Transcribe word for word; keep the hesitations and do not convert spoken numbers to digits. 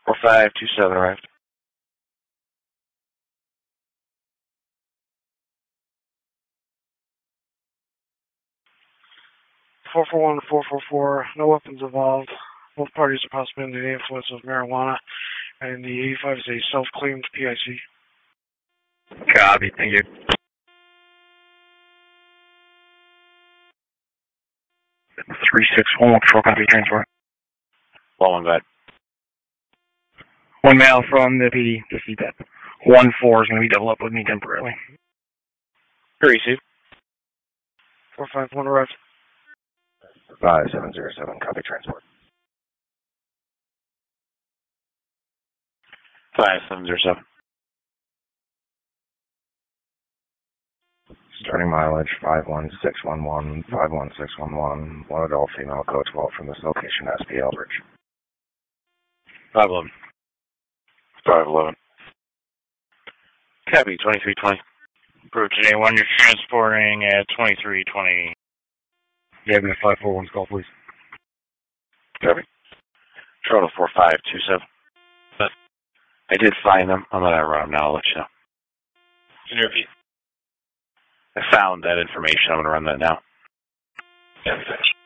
four five two seven arrived. four four one to four four four, no weapons involved. Both parties are possibly under the influence of marijuana, and the eighty-five is a self-claimed P I C. Copy, thank you. three six one, control copy, transport. One one, go ahead. One male from the P D to C P A P. One four is going to be double up with me temporarily. Receive. four five one arrived. five seven zero seven, copy transport. five seven zero seven. Starting mileage five one six one one, five one six one one, one adult female, code twelve from this location, S P Eldridge. five eleven. five eleven. Copy, twenty-three twenty. Approach A one, you're transporting at twenty-three twenty. Yeah, me a five four one call, please. Copy. Toronto four five two seven. But I did find them. I'm going to run them now. I'll let you know. Can you repeat? I found that information. I'm going to run that now. Yeah, finish.